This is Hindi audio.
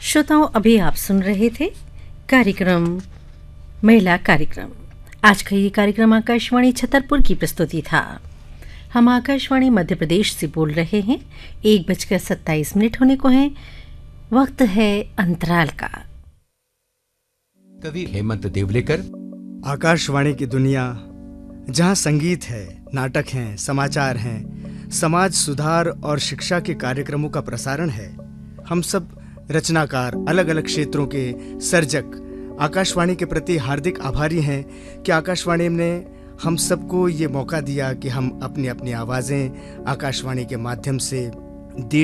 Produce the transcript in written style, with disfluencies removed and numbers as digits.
श्रोताओं, अभी आप सुन रहे थे कार्यक्रम महिला कार्यक्रम। आज का ये कार्यक्रम आकाशवाणी छतरपुर की प्रस्तुति था। हम आकाशवाणी मध्य प्रदेश से बोल रहे हैं। 1:27 होने को हैं। वक्त है अंतराल का। कवि हेमंत देवलेकर। आकाशवाणी की दुनिया जहां संगीत है, नाटक हैं, समाचार हैं, समाज सुधार और शिक्षा के कार्यक्रमों का प्रसारण है। हम सब रचनाकार, अलग अलग क्षेत्रों के सर्जक आकाशवाणी के प्रति हार्दिक आभारी हैं कि आकाशवाणी ने हम सबको ये मौका दिया कि हम अपनी अपनी आवाज़ें आकाशवाणी के माध्यम से